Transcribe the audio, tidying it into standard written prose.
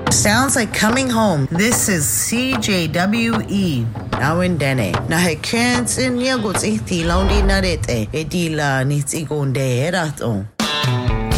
Sounds like coming home. This is CJWE. Now in Dene. Na he kens in yagots iti laundi narete. Edila nits igonde heraton.